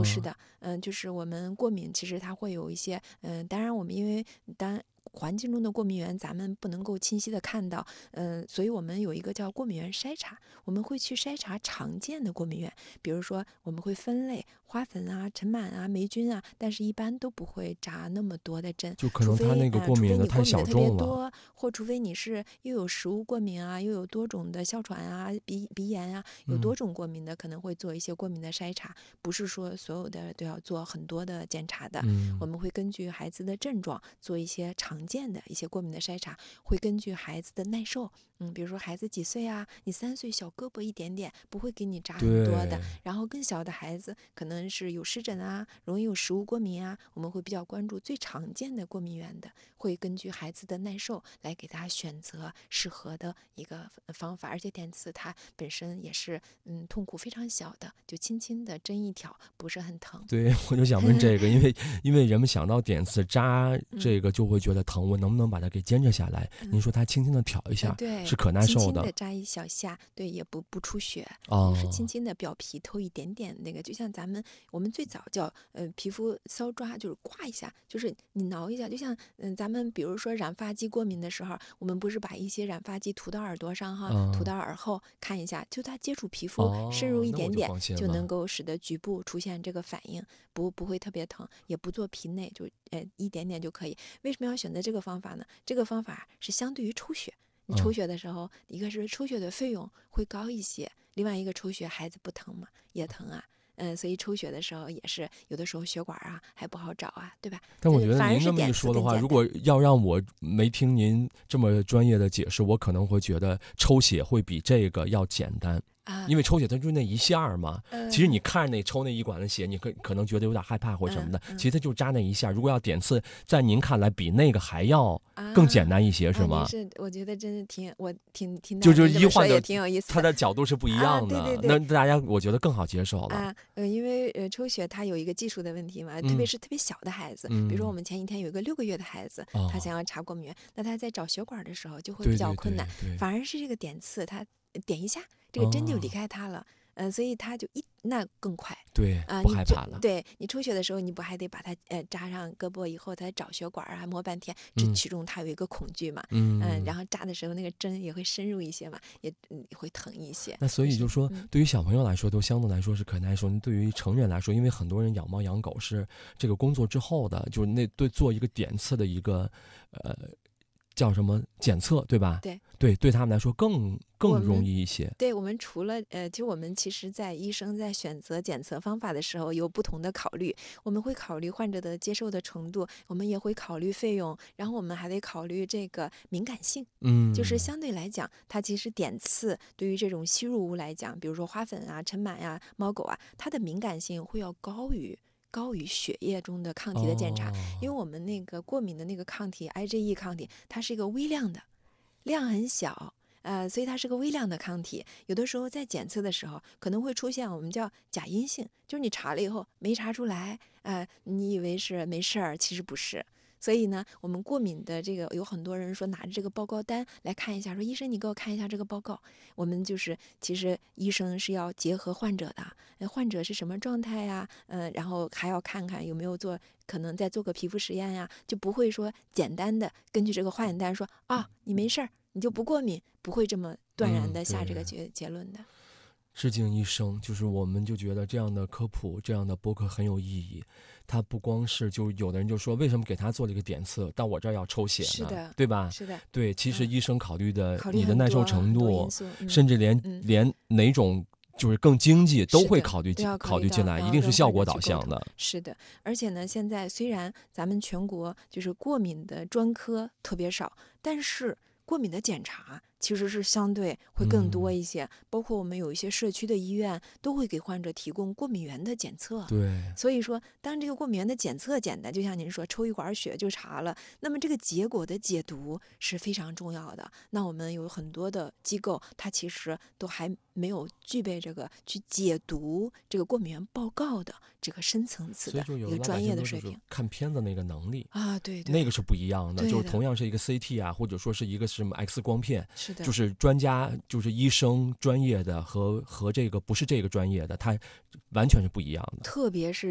是的，就是我们过敏，其实它会有一些，当然我们因为环境中的过敏源咱们不能够清晰的看到，所以我们有一个叫过敏源筛查，我们会去筛查常见的过敏源，比如说我们会分类花粉啊、尘螨啊、霉菌啊，但是一般都不会扎那么多的针， 就可能他那个过敏的太小众了， 除非你过敏的特别多，或除非你是又有食物过敏啊，又有多种的哮喘啊、鼻炎啊，有多种过敏的，可能会做一些过敏的筛查，不是说所有的都要做很多的检查的，我们会根据孩子的症状做一些常见的一些过敏的筛查，会根据孩子的耐受，比如说孩子几岁啊，你3岁小胳膊一点点，不会给你扎很多的，然后更小的孩子可能是有湿疹啊，容易有食物过敏啊，我们会比较关注最常见的过敏源的，会根据孩子的耐受来给他选择适合的一个方法，而且点刺它本身也是痛苦非常小的，就轻轻的针一挑，不是很疼。 对，我就想问这个，因为人们想到点刺扎这个就会觉得疼，我能不能把它给坚持下来？您说它轻轻的挑一下， 对， 是可耐受的， 轻轻的扎一小下，对，也不出血，就是轻轻的表皮透一点点那个，就像我们最早叫皮肤搔抓，就是刮一下，就是你挠一下，就像咱们比如说染发剂过敏的时候，我们不是把一些染发剂涂到耳朵上哈，涂到耳后看一下，就它接触皮肤深入一点点，就能够使得局部出现这个反应，不会特别疼，也不做皮内，就一点点就可以。为什么要选择这个方法呢？这个方法是相对于抽血。你抽血的时候，一个是抽血的费用会高一些，另外一个抽血孩子不疼吗？也疼啊。所以抽血的时候也是有的时候血管啊还不好找啊，对吧？ 但我觉得您这么一说的话，如果要让我没听您这么专业的解释，我可能会觉得抽血会比这个要简单。因为抽血它就那一下嘛，其实你看着那抽那一管的血，你可能觉得有点害怕或什么的，其实它就扎那一下。如果要点刺，在您看来比那个还要更简单一些，是吗？ 我觉得真是我听到就是医患也挺有意思的， 它的角度是不一样的， 对， 那大家我觉得更好接受了因为抽血它有一个技术的问题嘛，特别是特别小的孩子，比如说我们前几天有一个6个月的孩子，他想要查过敏源，那他在找血管的时候就会比较困难，反而是这个点刺，他点一下，这个针就离开他了。所以他就那更快， 对不害怕了。 对你抽血的时候，你不还得把它扎上胳膊以后，他找血管啊，摸半天，这其中他有一个恐惧嘛，然后扎的时候那个针也会深入一些嘛，也会疼一些。 那所以就说，对于小朋友来说，都相对来说是可耐受；对于成人来说，因为很多人养猫养狗是这个工作之后的，就是做一个点刺的一个叫什么检测，对吧？对他们来说更容易一些。 对，我们除了就我们其实在医生在选择检测方法的时候有不同的考虑，我们会考虑患者的接受的程度，我们也会考虑费用，然后我们还得考虑这个敏感性。就是相对来讲，它其实点刺对于这种吸入物来讲，比如说花粉啊、尘螨啊、猫狗啊，它的敏感性会要高于血液中的抗体的检查，因为我们那个过敏的那个抗体 IgE 抗体，它是一个微量的，量很小，所以它是个微量的抗体。有的时候在检测的时候，可能会出现我们叫假阴性，就是你查了以后没查出来，你以为是没事儿，其实不是。所以呢，我们过敏的这个有很多人说拿着这个报告单来看一下，说医生你给我看一下这个报告。我们就是其实医生是要结合患者的，患者是什么状态呀？然后还要看看有没有可能再做个皮肤实验呀，就不会说简单的根据这个化验单说你没事儿，你就不过敏，不会这么断然的下这个结论的。 致敬医生，就是我们就觉得这样的科普、这样的播客很有意义。它不光是就有的人就说为什么给他做了一个点刺，但我这儿要抽血呢？ 是的， 对吧？ 是的， 对，其实医生考虑的你的耐受程度， 甚至连哪种就是更经济都会考虑进来，一定是效果导向的。 是的，而且呢，现在虽然咱们全国就是过敏的专科特别少，但是过敏的检查其实是相对会更多一些，包括我们有一些社区的医院都会给患者提供过敏源的检测。 对， 所以说当这个过敏源的检测简单，就像您说抽一管血就查了，那么这个结果的解读是非常重要的。那我们有很多的机构，它其实都还没有具备这个去解读这个过敏源报告的这个深层次的一个专业的水平， 看片子那个能力对， 那个是不一样的。就是同样是一个 CT 啊，或者说是一个什么 X 光片， 是的， 就是专家就是医生专业的和这个不是这个专业的，它完全是不一样的。 特别是